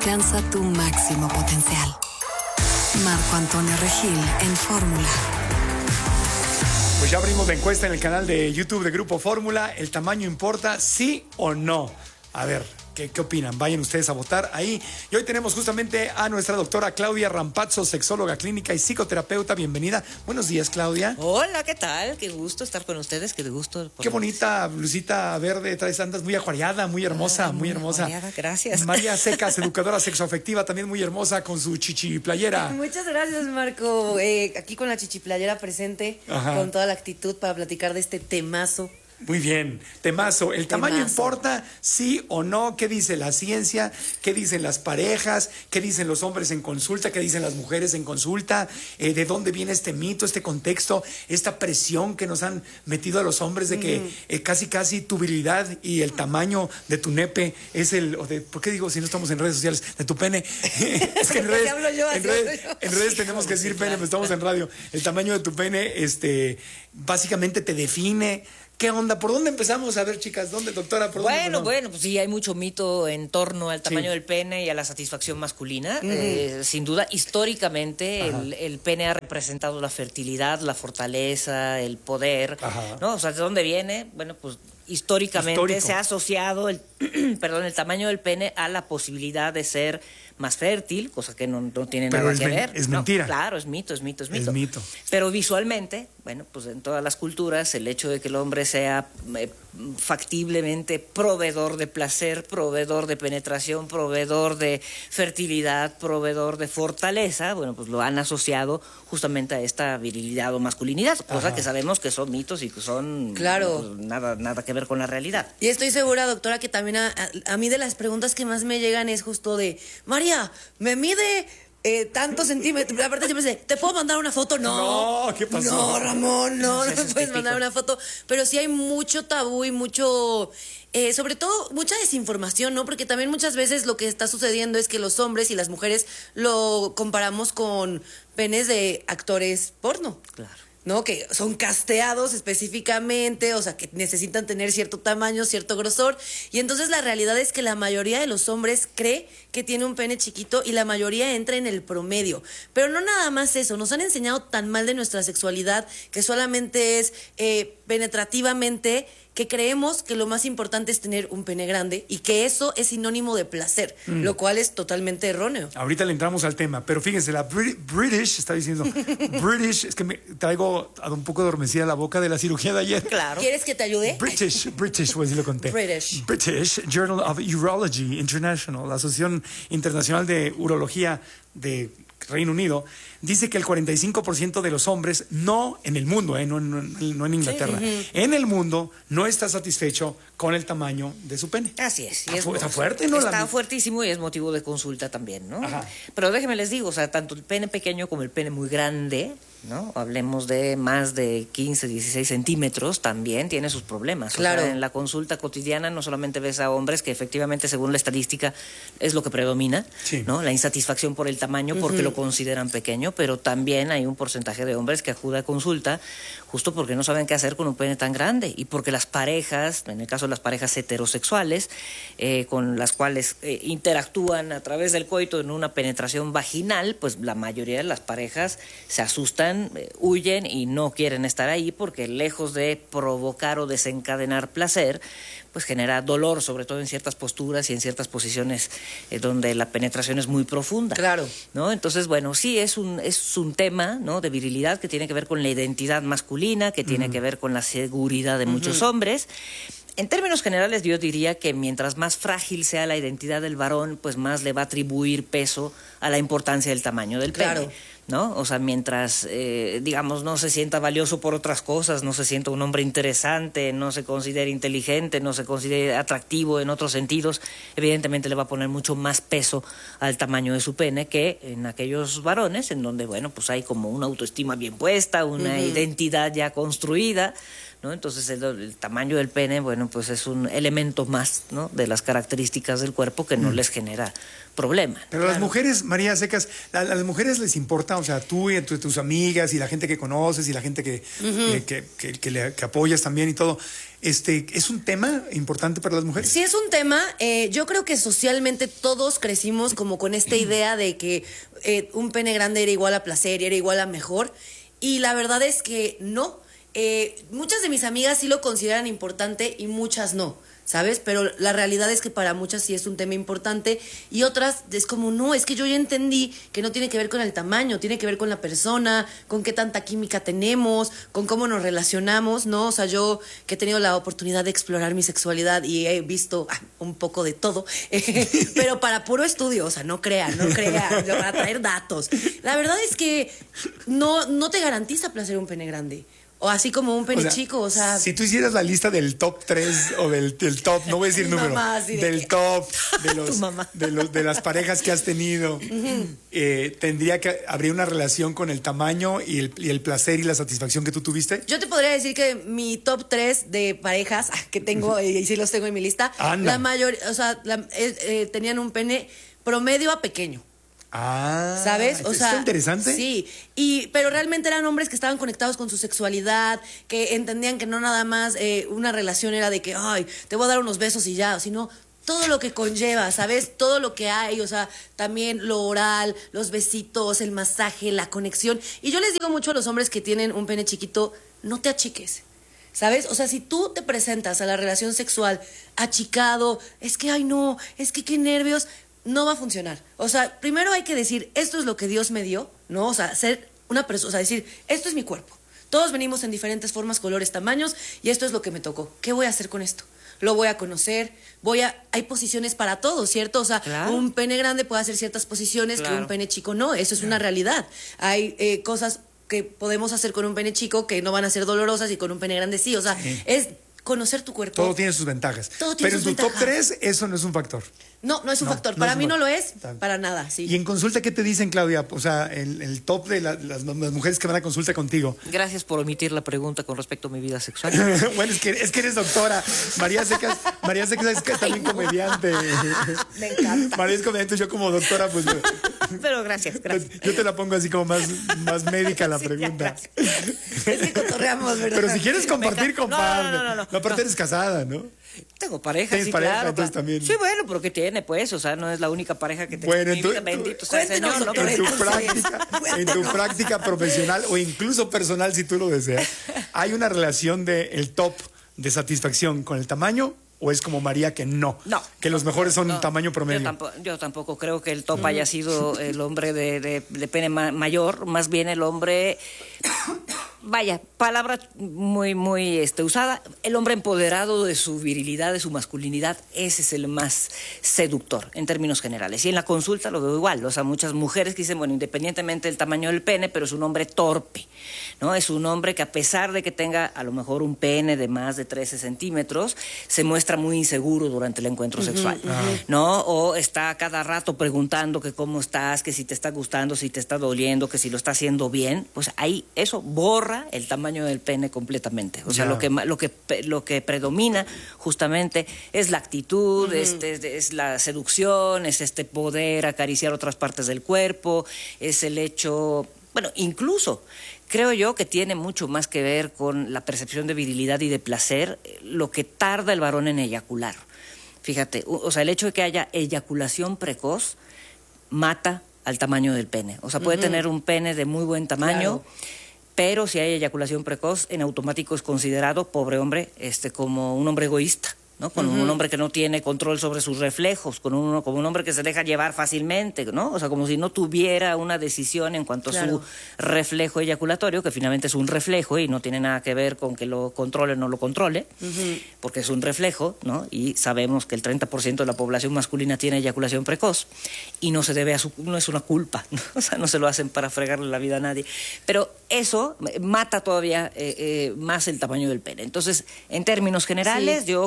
Alcanza tu máximo potencial. Marco Antonio Regil en Fórmula. Pues ya abrimos la encuesta en el canal de YouTube de Grupo Fórmula. ¿El tamaño importa, sí o no? A ver, ¿qué opinan? Vayan ustedes a votar ahí. Y hoy tenemos justamente a nuestra doctora Claudia Rampazzo, sexóloga clínica y psicoterapeuta. Bienvenida. Buenos días, Claudia. Hola, ¿qué tal? Qué gusto estar con ustedes, qué gusto. Qué bonita blusita verde traes, andas muy acuariada, muy hermosa, muy hermosa. Acuariada, gracias. María Secas, educadora sexoafectiva, también muy hermosa con su chichi playera. Muchas gracias, Marco. Aquí con la chichiplayera presente, Ajá. con toda la actitud para platicar de este temazo. Muy bien, temazo. ¿El tamaño importa, sí o no? ¿Qué dice la ciencia? ¿Qué dicen las parejas? ¿Qué dicen los hombres en consulta? ¿Qué dicen las mujeres en consulta? ¿De dónde viene este mito, este contexto, esta presión que nos han metido a los hombres de que casi tu virilidad y el tamaño de tu nepe es ¿por qué digo si no estamos en redes sociales? De tu pene. Es que en redes tenemos que decir pene, pero estamos en radio. El tamaño de tu pene, básicamente te define. ¿Qué onda? ¿Por dónde empezamos? A ver, chicas, ¿dónde, doctora? ¿Por dónde empezamos? Bueno, pues sí, hay mucho mito en torno al tamaño del pene y a la satisfacción masculina. Sin duda, históricamente, el pene ha representado la fertilidad, la fortaleza, el poder, ¿no? O sea, ¿de dónde viene? Bueno, pues históricamente se ha asociado el tamaño del pene a la posibilidad de ser más fértil, cosa que no tiene nada que ver. Es mentira. Claro, es mito. Es mito. Pero visualmente, bueno, pues en todas las culturas, el hecho de que el hombre sea factiblemente proveedor de placer, proveedor de penetración, proveedor de fertilidad, proveedor de fortaleza, bueno, pues lo han asociado justamente a esta virilidad o masculinidad, cosa que sabemos que son mitos y que son claro, pues, nada que ver con la realidad. Y estoy segura, doctora, que también a mí de las preguntas que más me llegan es justo de, María, ¿me mide tantos centímetros? Aparte siempre dice, ¿te puedo mandar una foto? No, ¿qué pasó? No, Ramón, no me es puedes mandar una foto. Pero sí hay mucho tabú y mucho, sobre todo, mucha desinformación, ¿no? Porque también muchas veces lo que está sucediendo es que los hombres y las mujeres lo comparamos con penes de actores porno. Claro. ¿No? Que son casteados específicamente, o sea, que necesitan tener cierto tamaño, cierto grosor, y entonces la realidad es que la mayoría de los hombres cree que tiene un pene chiquito y la mayoría entra en el promedio. Pero no nada más eso, nos han enseñado tan mal de nuestra sexualidad que solamente es penetrativamente, que creemos que lo más importante es tener un pene grande y que eso es sinónimo de placer, lo cual es totalmente erróneo. Ahorita le entramos al tema, pero fíjense, la British está diciendo, British, es que me traigo un poco adormecida la boca de la cirugía de ayer. Claro. ¿Quieres que te ayude? British, pues sí lo conté. British Journal of Urology International, la Asociación Internacional de Urología de Reino Unido, dice que el 45% de los hombres, no en el mundo, no en Inglaterra, en el mundo no está satisfecho con el tamaño de su pene. Así es. Está fuerte, ¿no? Está fuertísimo y es motivo de consulta también, ¿no? Ajá. Pero déjenme les digo, o sea, tanto el pene pequeño como el pene muy grande, ¿no? Hablemos de más de 15, 16 centímetros, también tiene sus problemas. Claro. O sea, en la consulta cotidiana no solamente ves a hombres, que efectivamente, según la estadística, es lo que predomina, ¿no? La insatisfacción por el tamaño, porque lo consideran pequeño, pero también hay un porcentaje de hombres que acude a consulta justo porque no saben qué hacer con un pene tan grande y porque las parejas, en el caso de las parejas heterosexuales, con las cuales interactúan a través del coito en una penetración vaginal, pues la mayoría de las parejas se asustan, huyen y no quieren estar ahí porque lejos de provocar o desencadenar placer, pues genera dolor, sobre todo en ciertas posturas y en ciertas posiciones donde la penetración es muy profunda. Claro. ¿No? Entonces, bueno, sí es un tema, ¿no?, de virilidad que tiene que ver con la identidad masculina, que tiene que ver con la seguridad de muchos hombres. En términos generales, yo diría que mientras más frágil sea la identidad del varón, pues más le va a atribuir peso a la importancia del tamaño del pene. Claro. ¿No? O sea, mientras, digamos, no se sienta valioso por otras cosas, no se sienta un hombre interesante, no se considere inteligente, no se considere atractivo en otros sentidos, evidentemente le va a poner mucho más peso al tamaño de su pene que en aquellos varones en donde, bueno, pues hay como una autoestima bien puesta, una identidad ya construida, ¿no? Entonces el tamaño del pene, bueno, pues es un elemento más, ¿no? De las características del cuerpo que no les genera problema. Pero las mujeres, María Secas, a las mujeres les importa, o sea, tú y tus amigas y la gente que conoces y la gente que apoyas también y todo, ¿es un tema importante para las mujeres? Sí, es un tema. Yo creo que socialmente todos crecimos como con esta idea de que un pene grande era igual a placer y era igual a mejor. Y la verdad es que no. Muchas de mis amigas sí lo consideran importante y muchas no, ¿sabes? Pero la realidad es que para muchas sí es un tema importante y otras es como, no, es que yo ya entendí que no tiene que ver con el tamaño, tiene que ver con la persona, con qué tanta química tenemos, con cómo nos relacionamos, ¿no? O sea, yo que he tenido la oportunidad de explorar mi sexualidad y he visto un poco de todo, pero para puro estudio, o sea, no crean, para traer datos. La verdad es que no te garantiza placer un pene grande. O así como un pene chico, o sea... Si tú hicieras la lista del top 3 o del top, no voy a decir número, mamá, del top de las parejas que has tenido, habría una relación con el tamaño y el placer y la satisfacción que tú tuviste. Yo te podría decir que mi top 3 de parejas que tengo, y sí los tengo en mi lista, la mayoría, o sea, tenían un pene promedio a pequeño. ¿Sabes? O sea, ¿es interesante? Sí, pero realmente eran hombres que estaban conectados con su sexualidad, que entendían que no nada más una relación era de que, ay, te voy a dar unos besos y ya, sino todo lo que conlleva, ¿sabes? Todo lo que hay, o sea, también lo oral, los besitos, el masaje, la conexión. Y yo les digo mucho a los hombres que tienen un pene chiquito, no te achiques. ¿Sabes? O sea, si tú te presentas a la relación sexual achicado, es que, ay, no, es que qué nervios, no va a funcionar. O sea, primero hay que decir, esto es lo que Dios me dio, ¿no? O sea, ser una persona, o sea, decir, esto es mi cuerpo. Todos venimos en diferentes formas, colores, tamaños, y esto es lo que me tocó. ¿Qué voy a hacer con esto? Lo voy a conocer, hay posiciones para todo, ¿cierto? O sea, claro, un pene grande puede hacer ciertas posiciones que un pene chico no, eso es una realidad. Hay cosas que podemos hacer con un pene chico que no van a ser dolorosas y con un pene grande sí, o sea, es conocer tu cuerpo. Todo tiene sus ventajas. Pero en tu top 3 eso no es un factor. No es un factor. Para mí no lo es, para nada, sí. ¿Y en consulta qué te dicen, Claudia? O sea, el top de las mujeres que van a consulta contigo. Gracias por omitir la pregunta con respecto a mi vida sexual. Bueno, es que eres doctora. María Secas es que también comediante. Me encanta. María es comediante, yo como doctora, pues... Pero gracias. Yo te la pongo así como más médica la pregunta. Es que cotorreamos, ¿verdad? Pero si quieres compartir, comparte. No. Aparte eres casada, ¿no? Tengo pareja, ¿Tienes sí, pareja? claro. Entonces también. Sí, bueno, pero ¿qué tiene, pues? O sea, no es la única pareja que tengo. Bueno, bendito sea el Señor, ¿no? En tu práctica profesional o incluso personal, si tú lo deseas, ¿hay una relación del top de satisfacción con el tamaño? ¿O es como María que no? Que los mejores son tamaño promedio. Yo tampoco creo que el top haya sido el hombre de pene mayor, más bien el hombre... Vaya, palabra muy usada. El hombre empoderado de su virilidad, de su masculinidad, ese es el más seductor en términos generales. Y en la consulta lo veo igual. O sea, muchas mujeres que dicen, bueno, independientemente del tamaño del pene, pero es un hombre torpe, ¿no? Es un hombre que a pesar de que tenga a lo mejor un pene de más de 13 centímetros, se muestra muy inseguro durante el encuentro sexual, ¿no? O está cada rato preguntando que cómo estás, que si te está gustando, si te está doliendo, que si lo está haciendo bien. Pues ahí eso borra el tamaño del pene completamente. O sea, lo que predomina justamente es la actitud, es la seducción, es poder acariciar otras partes del cuerpo, es el hecho, bueno, incluso creo yo que tiene mucho más que ver con la percepción de virilidad y de placer, lo que tarda el varón en eyacular. Fíjate, o sea, el hecho de que haya eyaculación precoz mata al tamaño del pene. O sea, puede tener un pene de muy buen tamaño, pero si hay eyaculación precoz, en automático es considerado, pobre hombre, como un hombre egoísta, ¿no? Con un hombre que no tiene control sobre sus reflejos, como un hombre que se deja llevar fácilmente, ¿no? O sea, como si no tuviera una decisión en cuanto a su reflejo eyaculatorio, que finalmente es un reflejo y no tiene nada que ver con que lo controle o no lo controle, porque es un reflejo, ¿no? Y sabemos que el 30% de la población masculina tiene eyaculación precoz y no se debe no es una culpa, ¿no? O sea, no se lo hacen para fregarle la vida a nadie. Pero eso mata todavía más el tamaño del pene. Entonces, en términos generales, yo creo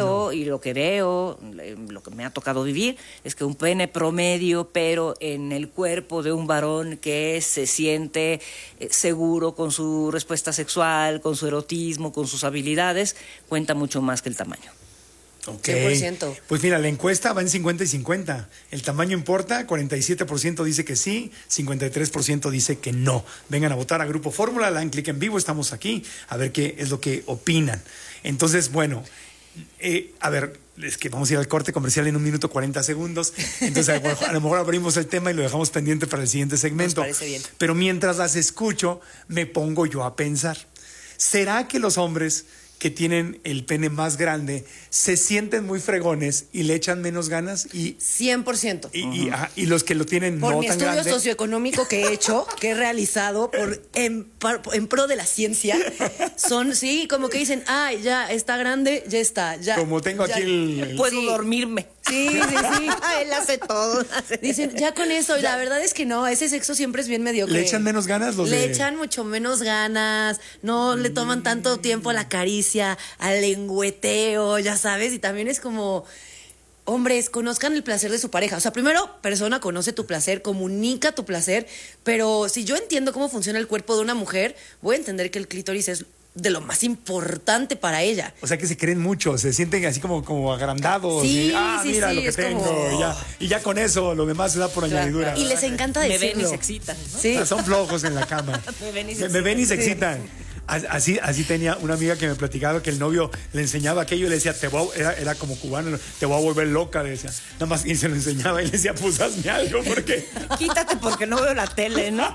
creo y lo que veo, lo que me ha tocado vivir, es que un pene promedio, pero en el cuerpo de un varón que se siente seguro con su respuesta sexual, con su erotismo, con sus habilidades, cuenta mucho más que el tamaño. Okay. 100%. Pues mira, la encuesta va en 50 y 50. El tamaño importa, 47% dice que sí, 53% dice que no. Vengan a votar a Grupo Fórmula, le dan clic en vivo, estamos aquí, a ver qué es lo que opinan. Entonces, bueno, a ver, es que vamos a ir al corte comercial en 1 minuto 40 segundos. Entonces, a lo mejor abrimos el tema y lo dejamos pendiente para el siguiente segmento. Nos parece bien. Pero mientras las escucho, me pongo yo a pensar, ¿será que los hombres que tienen el pene más grande se sienten muy fregones y le echan menos ganas? 100%. Y los que lo tienen por no mi tan estudio grande, socioeconómico que he hecho, que he realizado en pro de la ciencia, son, sí, como que dicen, ay, ya está grande, ya está. Ya, como tengo ya, aquí el Puedo dormirme. Sí. Él hace todo. Dicen, ya con eso, y la verdad es que no, ese sexo siempre es bien mediocre. ¿Le echan menos ganas Le echan mucho menos ganas, no le toman tanto tiempo a la caricia, al lengüeteo, ya sabes, y también es como, hombres, conozcan el placer de su pareja. O sea, primero, persona, conoce tu placer, comunica tu placer, pero si yo entiendo cómo funciona el cuerpo de una mujer, voy a entender que el clítoris es de lo más importante para ella. O sea, que se creen mucho, se sienten así como agrandados. Sí, y, mira lo que tengo. como... Y ya con eso, lo demás se da por añadidura. Y les encanta Me decirlo. ven y se excitan, ¿no? Sí. Son flojos en la cama. Me ven y se excitan. Así tenía una amiga que me platicaba que el novio le enseñaba aquello y le decía, era como cubano, te voy a volver loca, le decía. Nada más, y se lo enseñaba y le decía, pues hazme algo, porque... Quítate porque no veo la tele, ¿no?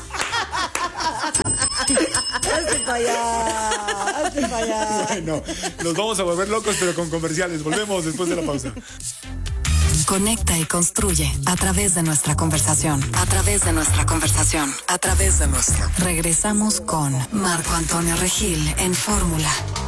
Hazte para allá, hazte para allá. Bueno, nos vamos a volver locos, pero con comerciales. Volvemos después de la pausa. Conecta y construye a través de nuestra conversación. A través de nuestra conversación. A través de nuestra. Regresamos con Marco Antonio Regil en Fórmula.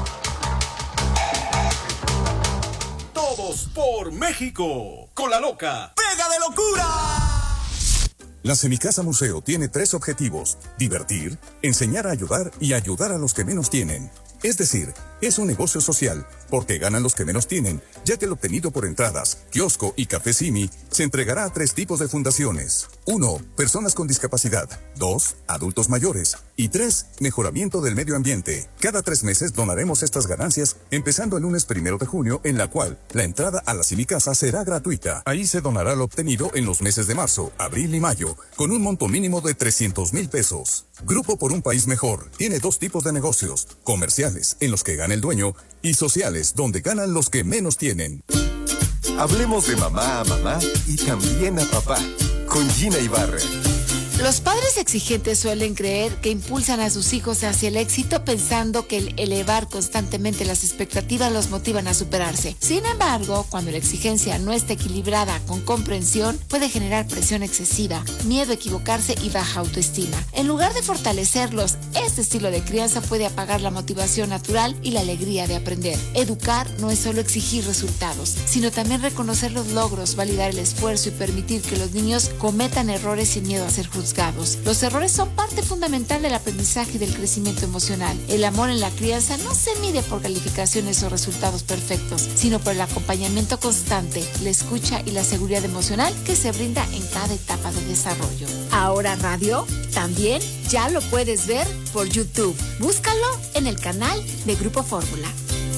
Todos por México. Con la loca. ¡Pega de locura! La Semicasa Museo tiene 3 objetivos: divertir, enseñar a ayudar y ayudar a los que menos tienen. Es decir, es un negocio social, porque ganan los que menos tienen, ya que el obtenido por entradas, kiosco y café Simi se entregará a 3 tipos de fundaciones. 1. Personas con discapacidad. 2. Adultos mayores. Y 3. Mejoramiento del medio ambiente. Cada 3 meses donaremos estas ganancias, empezando el lunes 1 de junio, en la cual la entrada a la Semicasa será gratuita. Ahí se donará lo obtenido en los meses de marzo, abril y mayo, con un monto mínimo de 300,000 pesos. Grupo por un País Mejor tiene 2 tipos de negocios: comerciales, en los que gana el dueño, y sociales, donde ganan los que menos tienen. Hablemos de mamá a mamá y también a papá, con Gina Ibarra. Los padres exigentes suelen creer que impulsan a sus hijos hacia el éxito pensando que el elevar constantemente las expectativas los motivan a superarse. Sin embargo, cuando la exigencia no está equilibrada con comprensión, puede generar presión excesiva, miedo a equivocarse y baja autoestima. En lugar de fortalecerlos, este estilo de crianza puede apagar la motivación natural y la alegría de aprender. Educar no es solo exigir resultados, sino también reconocer los logros, validar el esfuerzo y permitir que los niños cometan errores sin miedo a ser juzgados. Los errores son parte fundamental del aprendizaje y del crecimiento emocional. El amor en la crianza no se mide por calificaciones o resultados perfectos, sino por el acompañamiento constante, la escucha y la seguridad emocional que se brinda en cada etapa de desarrollo. Ahora radio, también ya lo puedes ver por YouTube. Búscalo en el canal de Grupo Fórmula.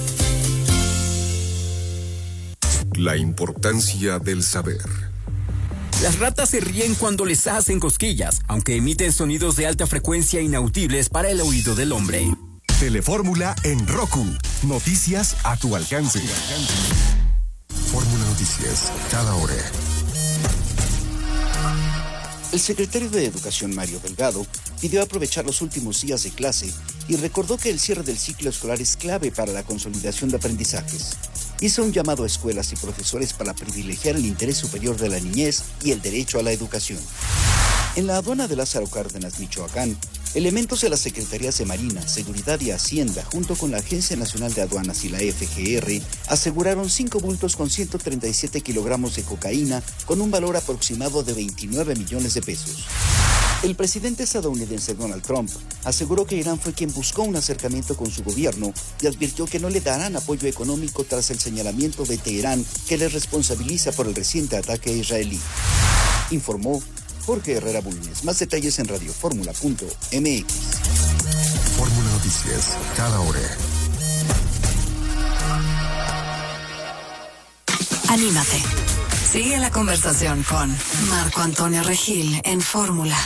La importancia del saber. Las ratas se ríen cuando les hacen cosquillas, aunque emiten sonidos de alta frecuencia inaudibles para el oído del hombre. Telefórmula en Roku. Noticias a tu alcance. Fórmula Noticias, cada hora. El secretario de Educación, Mario Delgado, pidió aprovechar los últimos días de clase y recordó que el cierre del ciclo escolar es clave para la consolidación de aprendizajes. Hizo un llamado a escuelas y profesores para privilegiar el interés superior de la niñez y el derecho a la educación. En la aduana de Lázaro Cárdenas, Michoacán, elementos de las Secretarías de Marina, Seguridad y Hacienda, junto con la Agencia Nacional de Aduanas y la FGR, aseguraron 5 bultos con 137 kilogramos de cocaína con un valor aproximado de 29 millones de pesos. El presidente estadounidense Donald Trump aseguró que Irán fue quien buscó un acercamiento con su gobierno y advirtió que no le darán apoyo económico tras el señalamiento de Teherán que le responsabiliza por el reciente ataque israelí. Informó Jorge Herrera Bulnes. Más detalles en radioformula.mx. Fórmula Noticias, cada hora. Anímate. Sigue la conversación con Marco Antonio Regil en Fórmula.